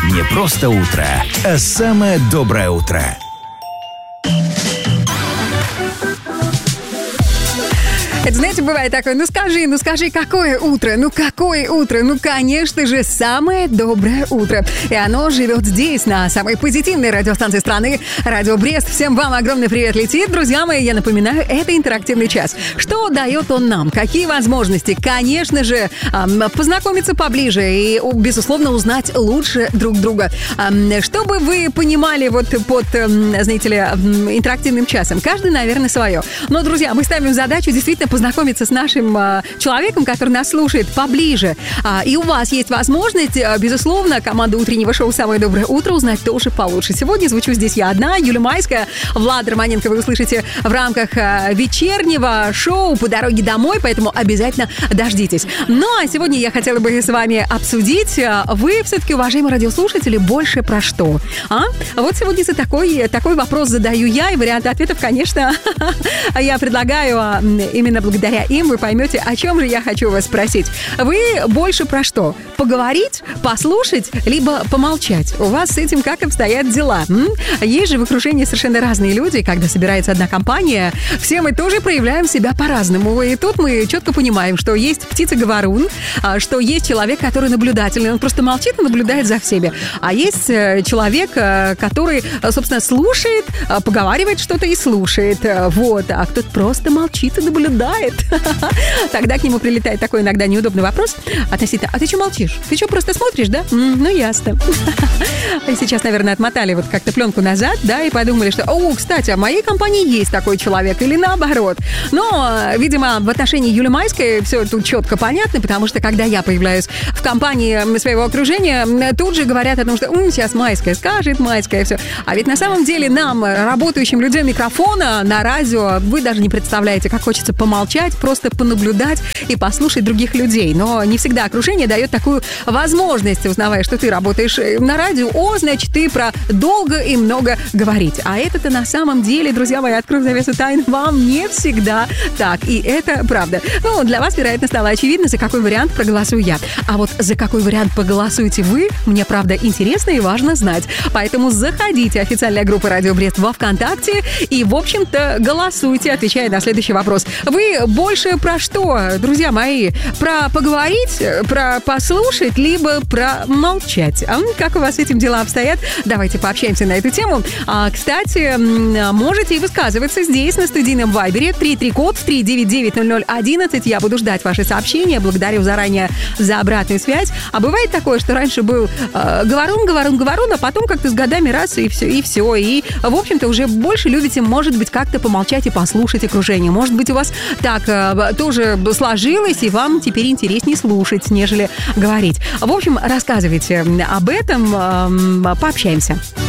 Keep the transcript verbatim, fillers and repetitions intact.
Не просто утро, а самое доброе утро. Это, знаете, бывает такое, ну скажи, ну скажи, какое утро, ну какое утро, ну, конечно же, самое доброе утро. И оно живет здесь, на самой позитивной радиостанции страны, Радио Брест. Всем вам огромный привет летит, друзья мои. Я напоминаю, это интерактивный час. Что дает он нам? Какие возможности? Конечно же, познакомиться поближе и, безусловно, узнать лучше друг друга. Чтобы вы понимали вот под, знаете ли, интерактивным часом, каждый, наверное, свое. Но, друзья, мы ставим задачу действительно познакомиться с нашим а, человеком, который нас слушает, поближе. А, и у вас есть возможность, а, безусловно, команда утреннего шоу «Самое доброе утро» узнать тоже получше. Сегодня звучу здесь я одна, Юлия Майская, Влад Романенко вы услышите в рамках а, вечернего шоу «По дороге домой», поэтому обязательно дождитесь. Ну, а сегодня я хотела бы с вами обсудить, а, вы все-таки, уважаемые радиослушатели, больше про что? А? Вот сегодня за такой, такой вопрос задаю я, и варианты ответов, конечно, я предлагаю именно благодаря им вы поймете, о чем же я хочу вас спросить. Вы больше про что? Поговорить, послушать, либо помолчать? У вас с этим как обстоят дела? М? Есть же в окружении совершенно разные люди. Когда собирается одна компания, все мы тоже проявляем себя по-разному. И тут мы четко понимаем, что есть птица-говорун, что есть человек, который наблюдательный. Он просто молчит и наблюдает за всеми. А есть человек, который, собственно, слушает, поговаривает что-то и слушает. Вот. А кто-то просто молчит и наблюдает. Тогда к нему прилетает такой иногда неудобный вопрос относительно: а ты что молчишь? Ты что, просто смотришь, да? М, ну, ясно. Сейчас, наверное, отмотали вот как-то пленку назад, да, и подумали, что, о, кстати, а в моей компании есть такой человек, или наоборот. Но, видимо, в отношении Юли Майской все тут четко понятно, потому что, когда я появляюсь в компании своего окружения, тут же говорят о том, что ум, сейчас Майская скажет, Майская, все. А ведь на самом деле нам, работающим людям микрофона на радио, вы даже не представляете, как хочется помолчать, просто понаблюдать и послушать других людей. Но не всегда окружение дает такую возможность, узнавая, что ты работаешь на радио. О, значит, ты про долго и много говорить. А это-то на самом деле, друзья мои, открою завесу тайн, вам не всегда так. И это правда. Ну, для вас, вероятно, стало очевидно, за какой вариант проголосую я. А вот за какой вариант поголосуете вы, мне, правда, интересно и важно знать. Поэтому заходите, официальная группа «Радио Брест» во ВКонтакте, и, в общем-то, голосуйте, отвечая на следующий вопрос. Вы больше про что, друзья мои? Про поговорить, про послушать, либо про молчать? А как у вас с этим дела обстоят? Давайте пообщаемся на эту тему. А, кстати, можете и высказываться здесь, на студийном вайбере. три три код три девять девять ноль ноль одиннадцать. Я буду ждать ваши сообщения. Благодарю заранее за обратную связь. А бывает такое, что раньше был э, говорун, говорун, говорун, а потом как-то с годами раз и все, и все. И, в общем-то, уже больше любите, может быть, как-то помолчать и послушать окружение. Может быть, у вас так тоже сложилось, и вам теперь интереснее слушать, нежели говорить. В общем, рассказывайте об этом, пообщаемся.